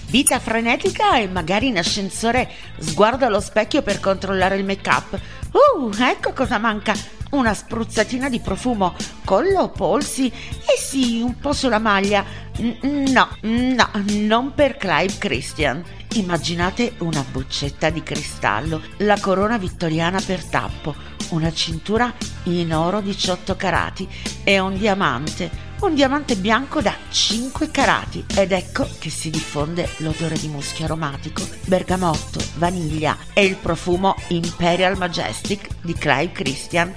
Vita frenetica e magari in ascensore sguardo allo specchio per controllare il make-up. Ecco cosa manca. Una spruzzatina di profumo, collo, polsi e sì, un po' sulla maglia. No, non per Clive Christian. Immaginate una boccetta di cristallo, la corona vittoriana per tappo, una cintura in oro 18 carati e un diamante bianco da 5 carati. Ed ecco che si diffonde l'odore di muschio aromatico, bergamotto, vaniglia e il profumo Imperial Majestic di Clive Christian